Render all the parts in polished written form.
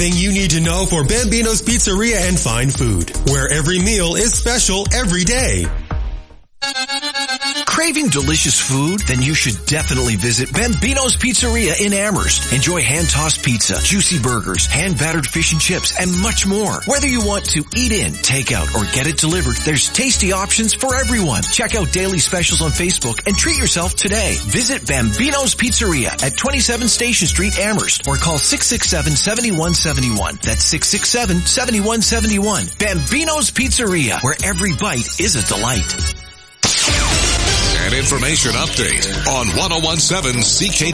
Thing you need to know for Bambino's Pizzeria and Fine Food, where every meal is special every day. Craving delicious food? Then you should definitely visit Bambino's Pizzeria in Amherst. Enjoy hand-tossed pizza, juicy burgers, hand-battered fish and chips, and much more. Whether you want to eat in, take out, or get it delivered, there's tasty options for everyone. Check out daily specials on Facebook and treat yourself today. Visit Bambino's Pizzeria at 27 Station Street, Amherst, or call 667-7171. That's 667-7171. Bambino's Pizzeria, where every bite is a delight. An information update on 101.7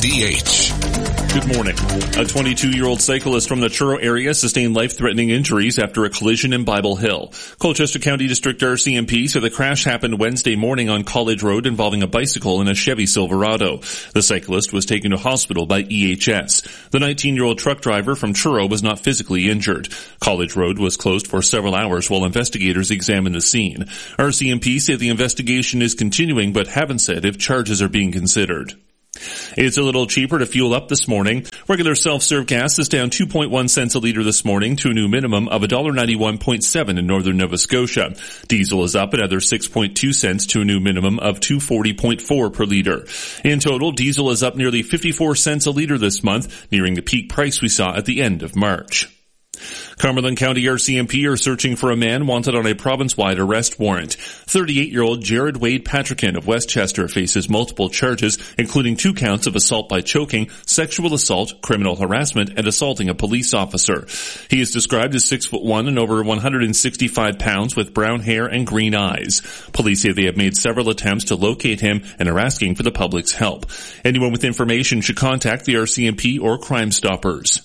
CKDH. Good morning. A 22-year-old cyclist from the Truro area sustained life-threatening injuries after a collision in Bible Hill. Colchester County District RCMP said the crash happened Wednesday morning on College Road involving a bicycle and a Chevy Silverado. The cyclist was taken to hospital by EHS. The 19-year-old truck driver from Truro was not physically injured. College Road was closed for several hours while investigators examined the scene. RCMP said the investigation is continuing but haven't said if charges are being considered. It's a little cheaper to fuel up this morning. Regular self-serve gas is down 2.1 cents a litre this morning to a new minimum of $1.91.7 in northern Nova Scotia. Diesel is up another 6.2 cents to a new minimum of $2.40.4 per litre. In total, diesel is up nearly 54 cents a litre this month, nearing the peak price we saw at the end of March. Cumberland County RCMP are searching for a man wanted on a province-wide arrest warrant. 38-year-old Jared Wade Patrickin of Westchester faces multiple charges, including 2 counts of assault by choking, sexual assault, criminal harassment, and assaulting a police officer. He is described as 6'1" and over 165 pounds with brown hair and green eyes. Police say they have made several attempts to locate him and are asking for the public's help. Anyone with information should contact the RCMP or Crime Stoppers.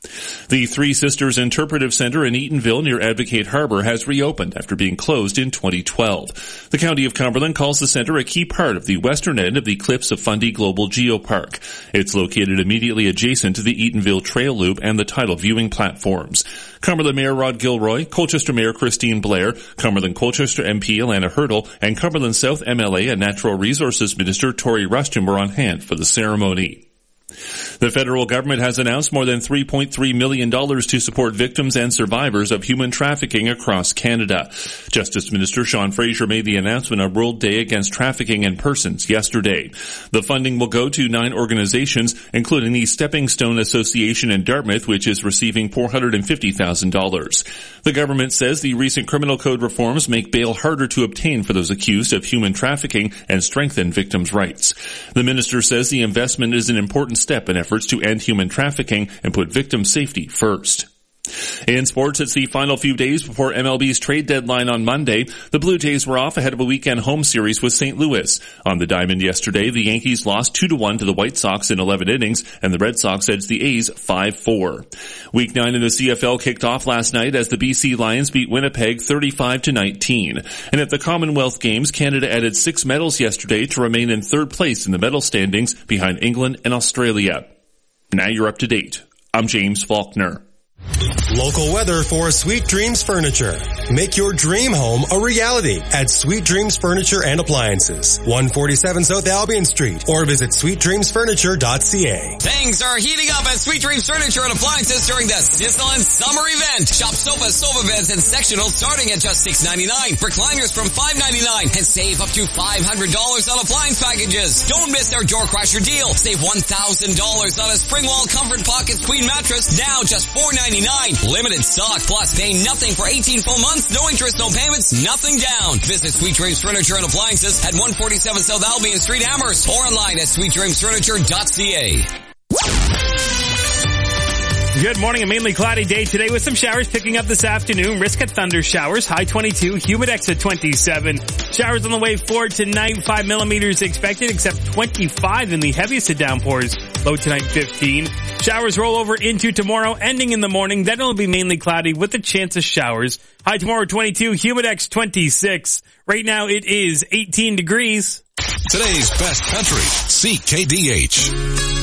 The Three Sisters Interpretive Center in Eatonville near Advocate Harbor has reopened after being closed in 2012. The County of Cumberland calls the center a key part of the western end of the Cliffs of Fundy Global Geopark. It's located immediately adjacent to the Eatonville Trail Loop and the tidal viewing platforms. Cumberland Mayor Rod Gilroy, Colchester Mayor Christine Blair, Cumberland Colchester MP Alana Hurdle, and Cumberland South MLA and Natural Resources Minister Tori Rushton were on hand for the ceremony. The federal government has announced more than $3.3 million to support victims and survivors of human trafficking across Canada. Justice Minister Sean Fraser made the announcement on World Day Against Trafficking in Persons yesterday. The funding will go to 9 organizations, including the Stepping Stone Association in Dartmouth, which is receiving $450,000. The government says the recent criminal code reforms make bail harder to obtain for those accused of human trafficking and strengthen victims' rights. The minister says the investment is an important step in efforts to end human trafficking and put victim safety first. In sports, it's the final few days before MLB's trade deadline on Monday. The Blue Jays were off ahead of a weekend home series with St. Louis. On the diamond yesterday, the Yankees lost 2-1 to the White Sox in 11 innings, and the Red Sox edged the A's 5-4. Week 9 in the CFL kicked off last night as the BC Lions beat Winnipeg 35-19. And at the Commonwealth Games, Canada added 6 medals yesterday to remain in 3rd place in the medal standings behind England and Australia. Now you're up to date. I'm James Faulkner. Local weather for Sweet Dreams Furniture. Make your dream home a reality at Sweet Dreams Furniture and Appliances, 147 South Albion Street, or visit sweetdreamsfurniture.ca. Things are heating up at Sweet Dreams Furniture and Appliances during the sizzling summer event. Shop sofas, sofa beds, and sectionals starting at just $6.99. Recliners from $5.99 and save up to $500 on appliance packages. Don't miss our door crasher deal. Save $1,000 on a Springwall Comfort Pockets Queen mattress, now just $4.99. Limited stock, plus pay nothing for 18 full months, no interest, no payments, nothing down. Visit Sweet Dreams Furniture and Appliances at 147 South Albion Street, Amherst, or online at sweetdreamsfurniture.ca. Good morning. A mainly cloudy day today with some showers picking up this afternoon. Risk of thunder showers. High 22. Humidex at 27. Showers on the way forward tonight. 5 millimeters expected, except 25 in the heaviest of downpours. Low tonight 15. Showers roll over into tomorrow, ending in the morning. Then it'll be mainly cloudy with a chance of showers. High tomorrow 22. Humidex 26. Right now it is 18 degrees. Today's best country, CKDH.